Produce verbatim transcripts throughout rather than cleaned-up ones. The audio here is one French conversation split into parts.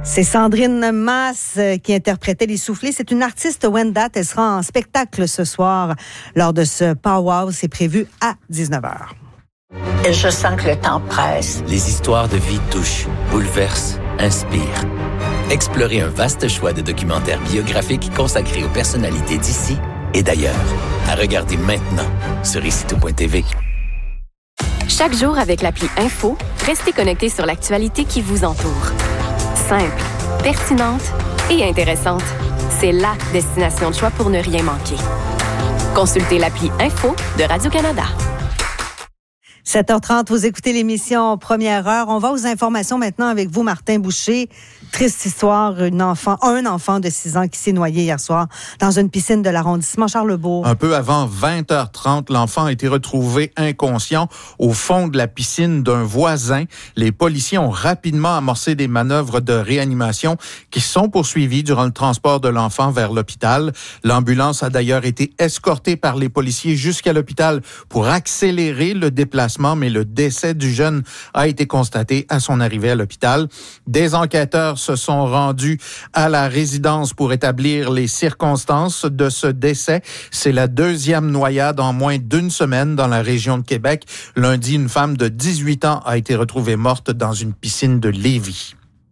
C'est Sandrine Masse qui interprétait Les Soufflés. C'est une artiste Wendat. Elle sera en spectacle ce soir lors de ce Pow-Wow. C'est prévu à dix-neuf heures. Je sens que le temps presse. Les histoires de vie touchent, bouleversent, inspirent. Explorez un vaste choix de documentaires biographiques consacrés aux personnalités d'ici et d'ailleurs. À regarder maintenant sur ici tout point t v. Chaque jour avec l'appli Info, restez connecté sur l'actualité qui vous entoure. Simple, pertinente et intéressante. C'est la destination de choix pour ne rien manquer. Consultez l'appli Info de Radio-Canada. sept heures trente, vous écoutez l'émission Première Heure. On va aux informations maintenant avec vous, Martin Boucher. Triste histoire, une enfant, un enfant de six ans qui s'est noyé hier soir dans une piscine de l'arrondissement Charlebourg. Un peu avant vingt heures trente, l'enfant a été retrouvé inconscient au fond de la piscine d'un voisin. Les policiers ont rapidement amorcé des manœuvres de réanimation qui sont poursuivies durant le transport de l'enfant vers l'hôpital. L'ambulance a d'ailleurs été escortée par les policiers jusqu'à l'hôpital pour accélérer le déplacement, mais le décès du jeune a été constaté à son arrivée à l'hôpital. Des enquêteurs se sont rendus à la résidence pour établir les circonstances de ce décès. C'est la deuxième noyade en moins d'une semaine dans la région de Québec. Lundi, une femme de dix-huit ans a été retrouvée morte dans une piscine de Lévis.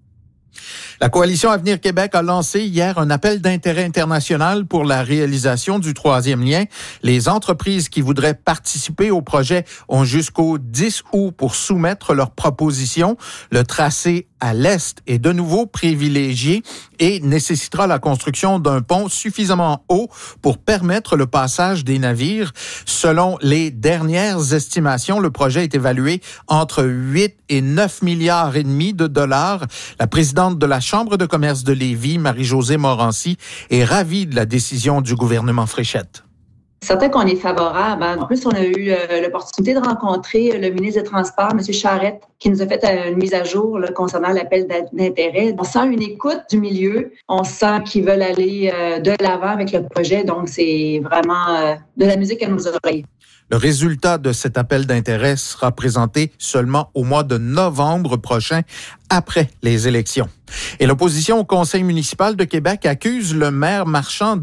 La Coalition Avenir Québec a lancé hier un appel d'intérêt international pour la réalisation du troisième lien. Les entreprises qui voudraient participer au projet ont jusqu'au dix août pour soumettre leurs propositions. Le tracé à l'est est de nouveau privilégié et nécessitera la construction d'un pont suffisamment haut pour permettre le passage des navires. Selon les dernières estimations, le projet est évalué entre huit et neuf milliards et demi de dollars. La présidente de la Chambre de commerce de Lévis, Marie-Josée Morancy, est ravie de la décision du gouvernement Fréchette. Certain qu'on est favorable. En plus, on a eu euh, l'opportunité de rencontrer le ministre des Transports, M. Charette, qui nous a fait une mise à jour là, concernant l'appel d'intérêt. On sent une écoute du milieu. On sent qu'ils veulent aller euh, de l'avant avec le projet. Donc, c'est vraiment euh, de la musique à nos oreilles. Le résultat de cet appel d'intérêt sera présenté seulement au mois de novembre prochain, après les élections. Et l'opposition au conseil municipal de Québec accuse le maire Marchand